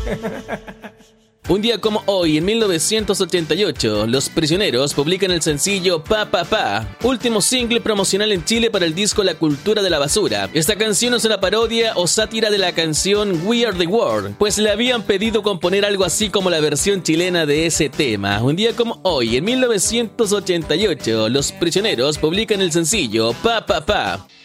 Un día como hoy, en 1988, Los Prisioneros publican el sencillo Pa Pa Pa, último single promocional en Chile para el disco La Cultura de la Basura. Esta canción es una parodia o sátira de la canción We Are the World, pues le habían pedido componer algo así como la versión chilena de ese tema. Un día como hoy, en 1988, Los Prisioneros publican el sencillo Pa Pa Pa.